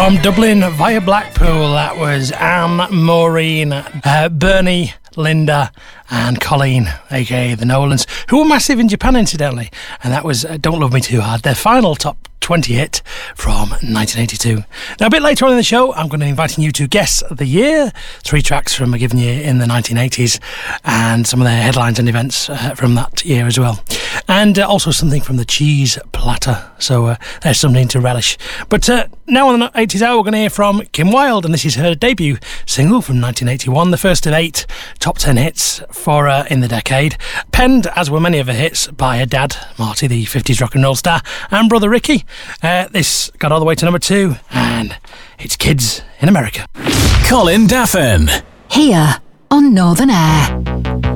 From Dublin via Blackpool, that was Anne, Maureen, Bernie, Linda and Colleen, aka the Nolans, who were massive in Japan incidentally, and that was Don't Love Me Too Hard, their final top 20 hit from 1982. Now a bit later on in the show I'm going to be inviting you to guess the year, 3 tracks from a given year in the 1980s and some of their headlines and events from that year as well, and also something from the cheese platter, so there's something to relish. But now on the 80s hour we're going to hear from Kim Wilde, and this is her debut single from 1981, the first of 8 top 10 hits for her in the decade, penned, as were many of her hits, by her dad, Marty, the 50s rock and roll star, and brother Ricky. This got all the way to number 2, and it's Kids in America. Colin Daffin. Here on Northern Air.